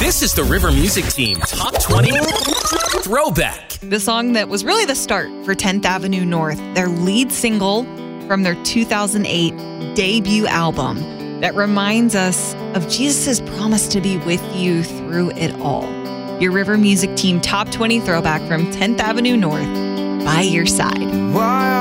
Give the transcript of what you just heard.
This is the River Music Team Top 20 Throwback. The song that was really the start for 10th Avenue North, their lead single from their 2008 debut album that reminds us of Jesus' promise to be with you through it all. Your River Music Team Top 20 Throwback from 10th Avenue North, By Your Side. Why